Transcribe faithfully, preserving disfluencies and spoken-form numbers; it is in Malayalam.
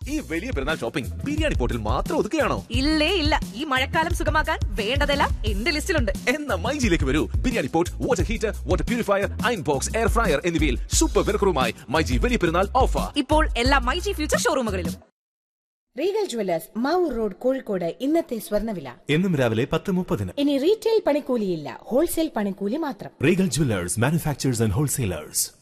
ഈ വലിയ പെരുന്നാൾ ഷോപ്പിംഗ് ബിരിയാണി പോർട്ടിൽ മാത്രം ഒതുക്കുകയാണോ? ഇല്ലേ ഇല്ല, ഈ മഴക്കാലം സുഖമാക്കാൻ വേണ്ടതെല്ലാം എന്റെ ലിസ്റ്റിലുണ്ട്. എന്ന മൈജിയിലേക്ക് വരൂ. Biryani port, water heater, water purifier, iron box, air fryer എന്നിവയിൽ സൂപ്പർ വിലക്കുറവുമായി മൈജി വലിയ പെരുന്നാൾ ഓഫർ ഇപ്പോൾ എല്ലാ myG future ഷോറൂമുകളിലും. Regal jewellers Mavoor road Kozhikode. ഇന്നത്തെ സ്വർണ്ണവില എന്നും രാവിലെ പത്ത് മുപ്പതിന്. ഇനി റീറ്റെയിൽ പണിക്കൂലിയില്ല, ഹോൾസെയിൽ പണിക്കൂലി മാത്രം. Regal jewellers, manufacturers and wholesalers.